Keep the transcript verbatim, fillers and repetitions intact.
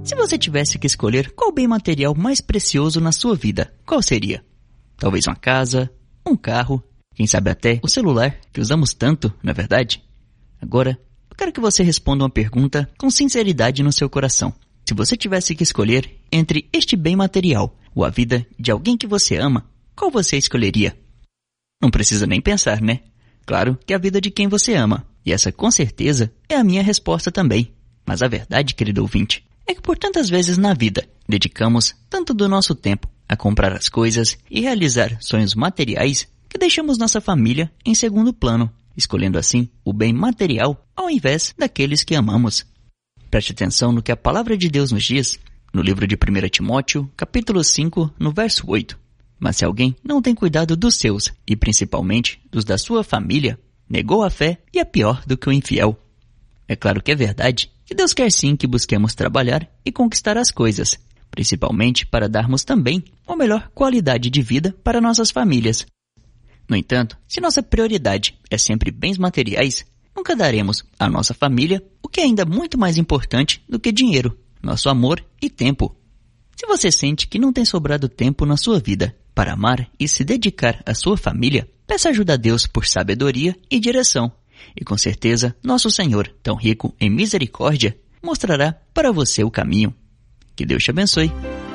Se você tivesse que escolher qual bem material mais precioso na sua vida, qual seria? Talvez uma casa, um carro, quem sabe até o celular, que usamos tanto, não é verdade? Agora, eu quero que você responda uma pergunta com sinceridade no seu coração. Se você tivesse que escolher entre este bem material ou a vida de alguém que você ama, qual você escolheria? Não precisa nem pensar, né? Claro que a vida de quem você ama. E essa, com certeza, é a minha resposta também. Mas a verdade, querido ouvinte, é que por tantas vezes na vida, dedicamos tanto do nosso tempo a comprar as coisas e realizar sonhos materiais que deixamos nossa família em segundo plano, escolhendo assim o bem material ao invés daqueles que amamos. Preste atenção no que a palavra de Deus nos diz no livro de primeira Timóteo, capítulo cinco, no verso oito. Mas se alguém não tem cuidado dos seus, e principalmente dos da sua família, negou a fé e é pior do que o infiel. É claro que é verdade que Deus quer sim que busquemos trabalhar e conquistar as coisas, principalmente para darmos também uma melhor qualidade de vida para nossas famílias. No entanto, se nossa prioridade é sempre bens materiais, nunca daremos à nossa família o que é ainda muito mais importante do que dinheiro, nosso amor e tempo. Se você sente que não tem sobrado tempo na sua vida para amar e se dedicar à sua família, peça ajuda a Deus por sabedoria e direção. E com certeza, nosso Senhor, tão rico em misericórdia, mostrará para você o caminho. Que Deus te abençoe.